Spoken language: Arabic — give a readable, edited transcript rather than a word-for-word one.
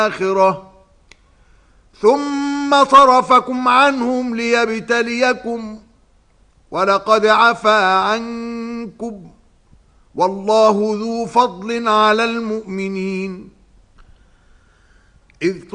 الآخرة ثم صرفكم عنهم ليبتليكم ولقد عفا عنكم والله ذو فضل على المؤمنين. إذ